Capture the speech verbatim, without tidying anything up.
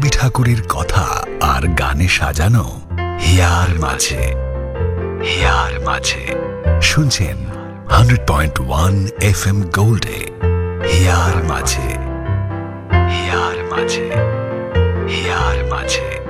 রবি ঠাকুরের কথা আর গানে সাজানো হিয়ার মাঝে হিয়ার মাঝে শুনছেন hundred point one F M গোল্ডে here মাঝে হিয়ার মাঝে হিয়ার মাঝে।